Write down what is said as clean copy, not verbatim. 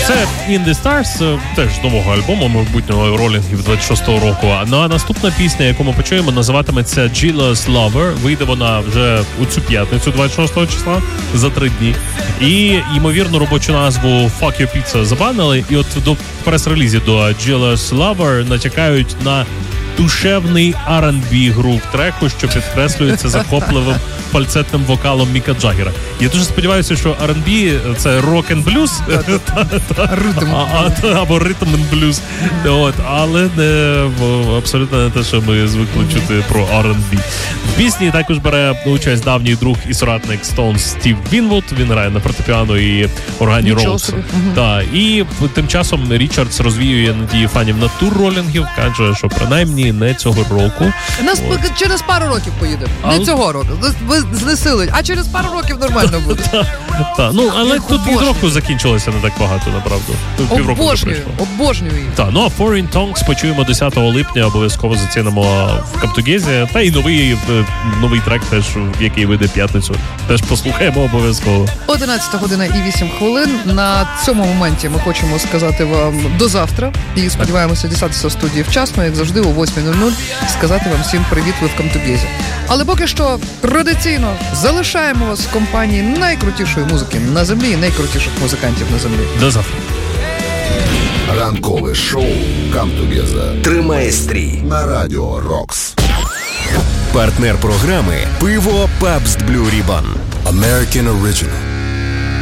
Це In The Stars, теж з нового альбому, майбутнього ролінгів 26-го року. Ну а наступна пісня, яку ми почуємо, називатиметься Jealous Lover. Вийде вона вже у цю п'ятницю, 26 числа, за 3 дні. І, ймовірно, робочу назву Fuck Your Pizza забанили. І от до прес-релізі до Jealous Lover натякають на душевний R&B грув треку, що підкреслюється захопливим фальцетним вокалом Міка Джаггера. Я дуже сподіваюся, що R&B – це рок-н-блюз або ритм-н-блюз, але не абсолютно не те, що ми звикли чути про R&B. В пісні також бере участь давній друг і соратник Stones Стів Вінвуд. Він грає на фортепіано і органі Роудс. І тим часом Річардс розвіює надії фанів на тур ролінгів, каже, що принаймні не цього року. Нас через пару років поїдемо. Не цього року. Ви знесили. А через пару років нормально буде. Але тут від року закінчилося не так багато, направду. Обожнюю їх. Ну а Foreign Tongues почуємо 10 липня, обов'язково зацінимо в Камтугезі. Та й новий трек теж, який вийде п'ятницю. Теж послухаємо обов'язково. 11 година і 8 хвилин. На цьому моменті ми хочемо сказати вам до завтра. І сподіваємося дістатися в студії вчасно, як завжди, о 8:00, сказати вам всім привіт, ви в Камтугезі. Але поки що традиційно залишаємо вас в компанії найкрутішої музики на землі і найкрутіших музикантів на землі. До завтра. Ранкове шоу Камтугеза тримає стрій на Радіо Рокс. Партнер програми «Пиво Pabst Blue Ribbon». American Original.